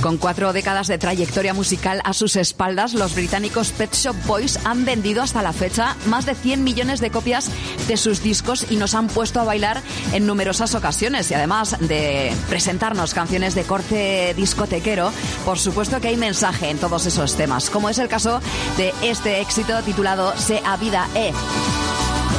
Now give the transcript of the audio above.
Con 4 décadas de trayectoria musical a sus espaldas, los británicos Pet Shop Boys han vendido hasta la fecha más de 100 millones de copias de sus discos y nos han puesto a bailar en numerosas ocasiones. Y además de presentarnos canciones de corte discotequero, por supuesto que hay mensaje en todos esos temas, como es el caso de este éxito titulado Se a Vida é.